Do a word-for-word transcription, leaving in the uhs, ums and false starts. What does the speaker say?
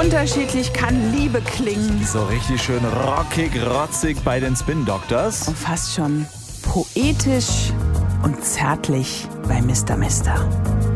unterschiedlich kann Liebe klingen. So richtig schön rockig, rotzig bei den Spin Doctors. Und fast schon poetisch und zärtlich bei Mister Mister.